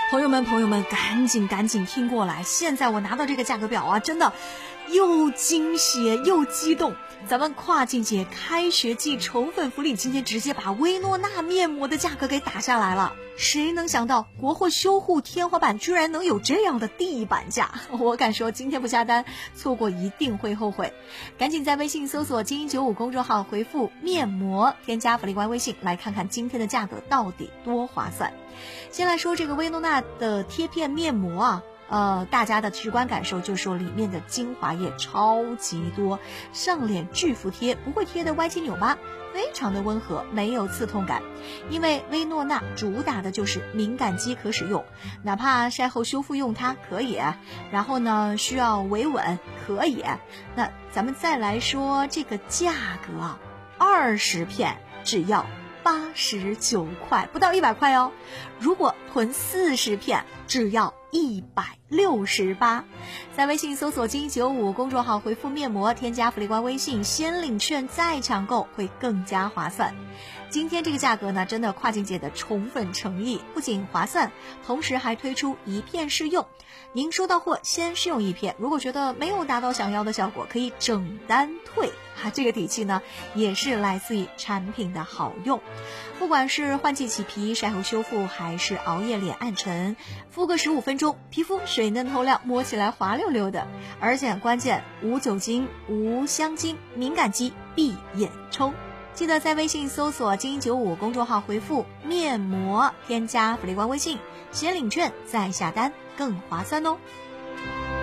朋友们，赶紧听过来！现在我拿到这个价格表啊，真的又惊喜又激动。咱们跨境节开学季宠粉福利，今天直接把薇诺娜面膜的价格给打下来了。谁能想到国货修护天花板居然能有这样的地板价？我敢说今天不下单，错过一定会后悔。赶紧在微信搜索精英95公众号，回复面膜，添加福利官微信，来看看今天的价格到底多划算。先来说这个薇诺娜的贴片面膜啊，大家的直观感受就是说里面的精华液超级多，上脸巨服贴，不会贴的歪七扭八，非常的温和，没有刺痛感。因为薇诺娜主打的就是敏感肌可使用，哪怕晒后修复用它可以，然后呢需要维稳可以。那咱们再来说这个价格啊，20片只要89块，不到100块哦。如果囤40片，只要168。在微信搜索精英95公众号，回复面膜，添加福利官微信，先领券再抢购，会更加划算。今天这个价格呢，真的跨境节的宠粉诚意，不仅划算，同时还推出一片试用。您收到货先试用1片，如果觉得没有达到想要的效果，可以整单退。这个底气呢，也是来自于产品的好用。不管是换季起皮、晒后修复，还是熬夜脸暗沉，敷个15分钟，皮肤水嫩透亮，摸起来滑溜溜的。而且关键无酒精、无香精，敏感肌闭眼冲。记得在微信搜索精英95公众号，回复面膜，添加福利官微信，先领券再下单，更划算哦。